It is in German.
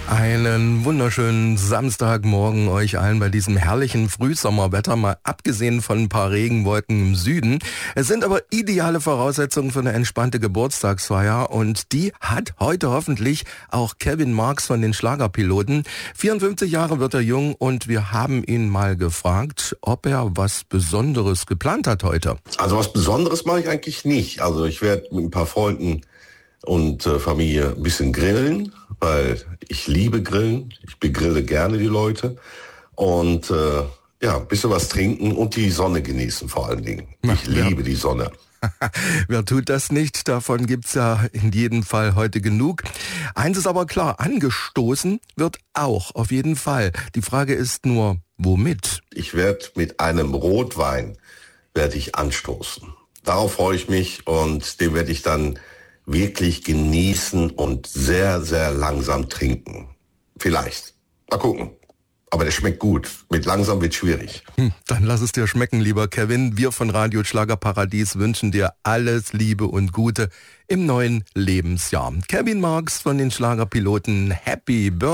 Einen wunderschönen Samstagmorgen euch allen bei diesem herrlichen Frühsommerwetter, mal abgesehen von ein paar Regenwolken im Süden. Es sind aber ideale Voraussetzungen für eine entspannte Geburtstagsfeier und die hat heute hoffentlich auch Kevin Marks von den Schlagerpiloten. 54 Jahre wird er jung und wir haben ihn mal gefragt, ob er was Besonderes geplant hat heute. Also was Besonderes mache ich eigentlich nicht. Also ich werde mit ein paar Freunden und Familie ein bisschen grillen, weil ich liebe Grillen. Ich begrille gerne die Leute und ein bisschen was trinken und die Sonne genießen vor allen Dingen. Ich liebe die Sonne. Wer tut das nicht? Davon gibt's ja in jedem Fall heute genug. Eins ist aber klar, angestoßen wird auch, auf jeden Fall. Die Frage ist nur, womit? Ich werde mit einem Rotwein anstoßen. Darauf freue ich mich und den werde ich dann wirklich genießen und sehr, sehr langsam trinken. Vielleicht. Mal gucken. Aber der schmeckt gut. Mit langsam wird schwierig. Dann lass es dir schmecken, lieber Kevin. Wir von Radio Schlagerparadies wünschen dir alles Liebe und Gute im neuen Lebensjahr. Kevin Marks von den Schlagerpiloten, Happy Birthday.